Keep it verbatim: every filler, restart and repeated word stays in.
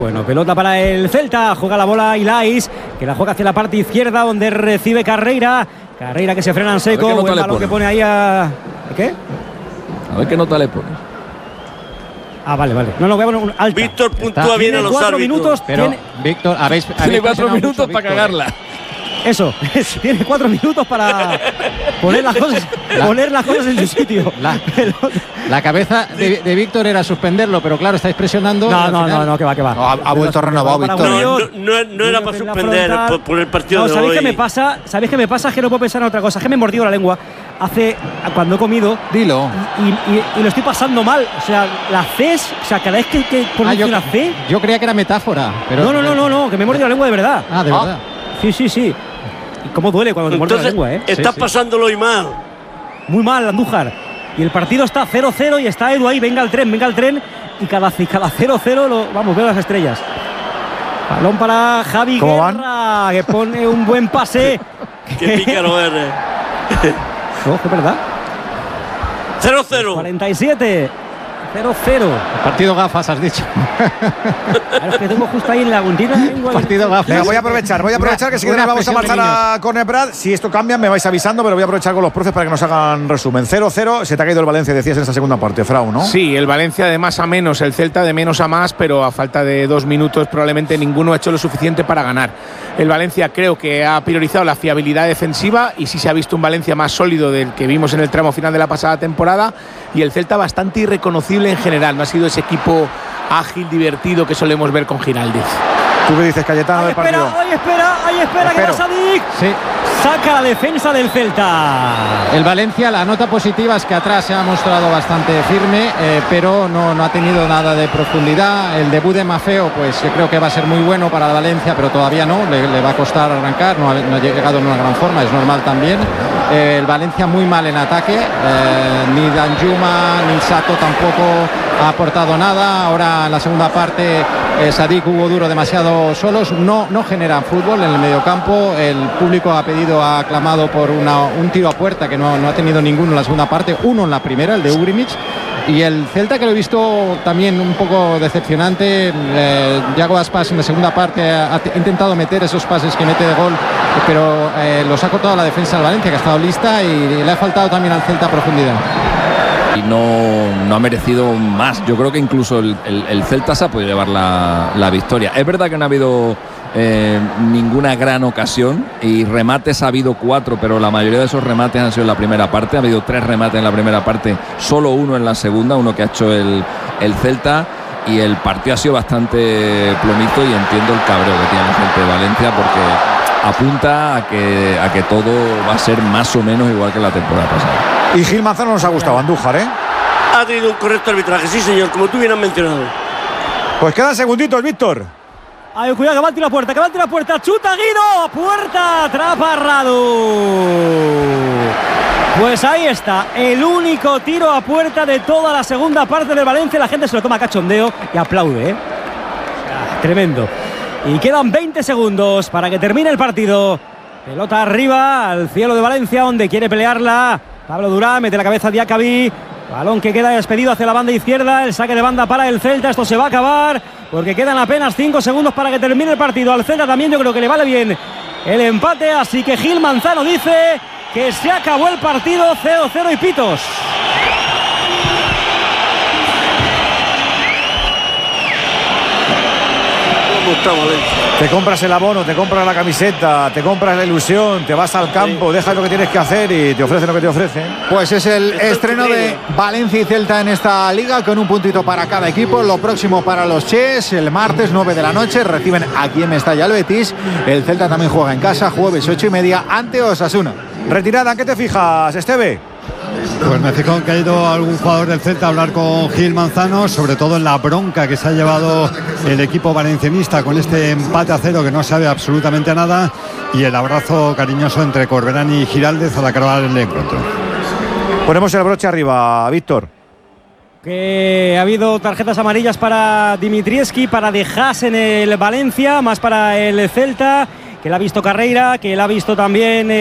Bueno, pelota para el Celta, juega la bola Ilais, que la juega hacia la parte izquierda donde recibe Carreira. Carreira que se frena en seco, buen balón pone. que pone ahí a... ¿Qué? A ver qué nota le pone. Ah, vale, vale. No, no, voy a poner un alta. Víctor puntúa bien a los cuatro árbitros. minutos, Pero, tiene... Víctor, habéis, habéis Tiene cuatro presionado minutos mucho, para Víctor, cagarla. Eso, tiene cuatro minutos para poner las cosas, La- poner las cosas en su sitio. La, la cabeza de, de Víctor era suspenderlo, pero claro, estáis presionando. No, al no, final- no, no, que va, que va. No, ha- ha vuelto renovado, Para Víctor. No, Julio. no, no, no era para Julio en la suspender frontal. por, por el partido No, de ¿sabéis hoy. qué me pasa? ¿Sabéis qué me pasa? Es que no puedo pensar en otra cosa. Es que me he mordido la lengua hace cuando he comido Dilo. y, y- y lo estoy pasando mal. O sea, la C, o sea, cada vez que, que Ah, pronuncio yo, una C. yo creía que era metáfora. Pero, No, no, no, no, no, que me he mordido la lengua de verdad. Ah, de Ah. verdad. Sí, sí, sí. Y cómo duele cuando te muerdes la Entonces, lengua, ¿eh? estás Sí, sí. pasándolo hoy mal. Muy mal, Andújar. Y el partido está cero cero y está Edu ahí, venga el tren, venga el tren. Y cada, y cada cero cero, lo, vamos, veo las estrellas. Balón para Javi ¿Cómo Guerra, que pone un buen pase. Qué pícaro eres. No, es verdad. cero cero. cuarenta y siete. cero cero. Partido gafas, has dicho. Claro, es que tengo justo ahí en la puntita de la lengua. Partido gafas. Venga, voy a aprovechar, voy a aprovechar que si Una queréis vamos a expresión marchar de a Corner Brad. Si esto cambia, me vais avisando, pero voy a aprovechar con los profes para que nos hagan resumen. cero cero, se te ha caído el Valencia, decías en esta segunda parte, Frau, ¿no? Sí, el Valencia de más a menos, el Celta de menos a más, pero a falta de dos minutos probablemente ninguno ha hecho lo suficiente para ganar. El Valencia creo que ha priorizado la fiabilidad defensiva y sí se ha visto un Valencia más sólido del que vimos en el tramo final de la pasada temporada, y el Celta bastante irreconocible en general. No ha sido ese equipo ágil, divertido que solemos ver con Giraldez. ¿Tú qué dices, Cayetano, Ahí del espera, partido? ahí espera, ahí espera, que va Espero. Sadik. Sí. Saca la defensa del Celta. El Valencia, la nota positiva es que atrás se ha mostrado bastante firme, eh, pero no, no ha tenido nada de profundidad. El debut de Maffeo, pues yo creo que va a ser muy bueno para el Valencia, pero todavía no, le, le va a costar arrancar, no ha, no ha llegado en una gran forma, es normal también. Eh, el Valencia muy mal en ataque, eh, ni Danjuma ni Sato tampoco ha aportado nada. Ahora en la segunda parte eh, Sadik, Hugo Duro demasiado solos, no, no generan fútbol en el mediocampo. El público ha pedido, ha clamado por una, un tiro a puerta que no, no ha tenido ninguno en la segunda parte, uno en la primera, el de Ugrimic. Y el Celta, que lo he visto también un poco decepcionante, eh, Yago Aspas en la segunda parte ha, ha intentado meter esos pases que mete de gol, pero eh, los ha cortado la defensa del Valencia, que ha estado lista, y le ha faltado también al Celta profundidad. Y no, no ha merecido más. Yo creo que incluso el, el, el Celta se ha podido llevar la, la victoria. Es verdad que no ha habido eh, ninguna gran ocasión y remates ha habido cuatro, pero la mayoría de esos remates han sido en la primera parte. Ha habido tres remates en la primera parte, solo uno en la segunda, uno que ha hecho el, el Celta, y el partido ha sido bastante plomizo, y entiendo el cabreo que tiene la gente de Valencia, porque apunta a que, a que todo va a ser más o menos igual que la temporada pasada. Y Gil Manzano nos ha gustado, Andújar, ¿eh? Ha tenido un correcto arbitraje, sí señor, como tú bien has mencionado. Pues quedan segunditos, Víctor. Ay, cuidado, que va a tirar la puerta, que va a tirar la puerta. Chuta Guido, puerta, atrapa Radu. Pues ahí está, el único tiro a puerta de toda la segunda parte de Valencia. La gente se lo toma a cachondeo y aplaude, ¿eh? Ah, tremendo. Y quedan veinte segundos para que termine el partido. Pelota arriba, al cielo de Valencia, donde quiere pelearla Pablo Durán, mete la cabeza a Diacabí. Balón que queda despedido hacia la banda izquierda. El saque de banda para el Celta. Esto se va a acabar porque quedan apenas cinco segundos para que termine el partido. Al Celta también yo creo que le vale bien el empate. Así que Gil Manzano dice que se acabó el partido, cero cero y pitos. ¿Cómo está Valencia? Te compras el abono, te compras la camiseta, te compras la ilusión, te vas al campo, dejas lo que tienes que hacer y te ofrecen lo que te ofrecen. Pues es el Esto es estreno de increíble. Valencia y Celta en esta liga, con un puntito para cada equipo. Lo próximo para los Ches, el martes nueve de la noche reciben aquí en Mestalla al Betis. El Celta también juega en casa, jueves ocho y media ante Osasuna. Retirada, ¿en qué te fijas, Esteve? Pues me fijo en que ha ido algún jugador del Celta a hablar con Gil Manzano, sobre todo en la bronca que se ha llevado el equipo valencianista con este empate a cero que no sabe absolutamente nada, y el abrazo cariñoso entre Corberán y Giraldez al acabar el encuentro. Ponemos el broche arriba, Víctor. Que ha habido tarjetas amarillas para Dimitrievski, para De Haas en el Valencia, más para el Celta, que la ha visto Carreira, que la ha visto también... Eh,